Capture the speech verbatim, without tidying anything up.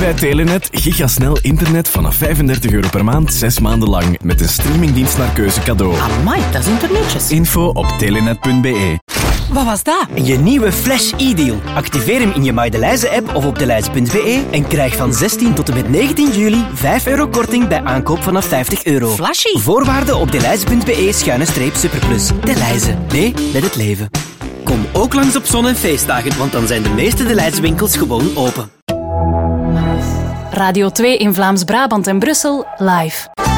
bij Telenet gigasnel internet vanaf vijfendertig euro per maand, zes maanden lang. Met een streamingdienst naar keuze cadeau. Amai, dat is internetjes. Info op telenet punt be. Wat was dat? Je nieuwe Flash e-deal. Activeer hem in je MyDeLijze-app of op deLijze punt be en krijg van zestien tot en met negentien juli vijf euro korting bij aankoop vanaf vijftig euro. Flashy. Voorwaarden op deLijze punt be schuine streep superplus. deLijze. Nee, met het leven. Kom ook langs op zon- en feestdagen, want dan zijn de meeste deLijze winkels gewoon open. Radio twee in Vlaams-Brabant en Brussel live.